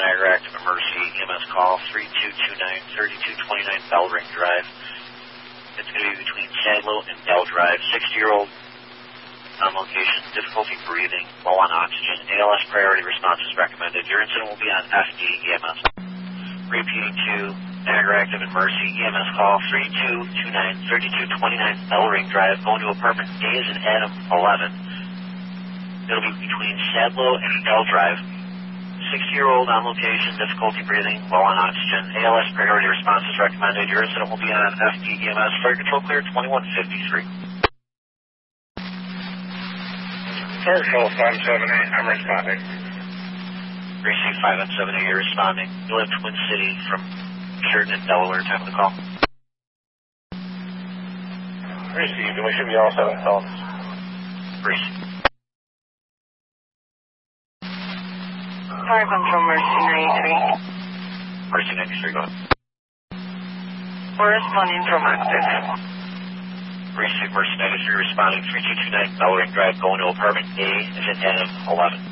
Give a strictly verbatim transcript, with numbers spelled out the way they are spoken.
Niagara Active Emergency E M S call three two two nine, three two two nine Bellring Drive. It's going to be between Sadlow and Dell Drive. sixty-year-old on location, difficulty breathing, low on oxygen. A L S priority response is recommended. Your incident will be on F D E M S. Repeating to Niagara Active Emergency E M S call three two two nine, three two two nine Bellring Drive. Going to apartment A is in Adam eleven. It'll be between Sadlow and Dell Drive. sixty-year-old on location, difficulty breathing, low on oxygen. A L S priority response is recommended. Your incident will be on F D E M S. Fire control clear twenty-one fifty-three. Fire control five seven eight, I'm responding. Receive five and seven eight, you're responding. You live Twin City from Sheridan, Delaware. Time of the call. Received, and we should be all set on phones. Received. Fire control, Mercy ninety-three. Mercy ninety-three, go ahead. We're responding from active. Receive Mercy ninety-three responding three two two nine Bellring Drive, going to apartment A is in Adam eleven.